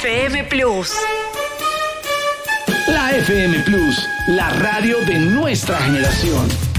FM Plus. La FM Plus, la radio de nuestra generación.